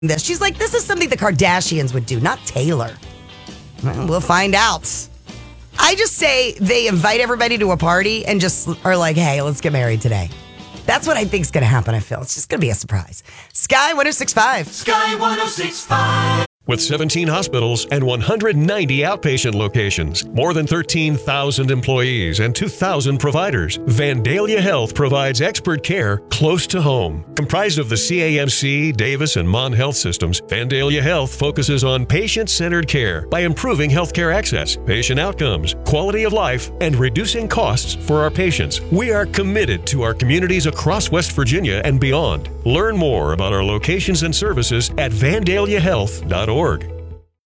this. She's like, this is something the Kardashians would do, not Taylor. Well, we'll find out. I just say they invite everybody to a party and just are like, hey, let's get married today. That's what I think is going to happen, I feel. It's just going to be a surprise. Sky 106.5. Sky 106.5. With 17 hospitals and 190 outpatient locations, more than 13,000 employees and 2,000 providers, Vandalia Health provides expert care close to home. Comprised of the CAMC, Davis, and Mon Health systems, Vandalia Health focuses on patient-centered care by improving healthcare access, patient outcomes, quality of life, and reducing costs for our patients. We are committed to our communities across West Virginia and beyond. Learn more about our locations and services at vandaliahealth.org.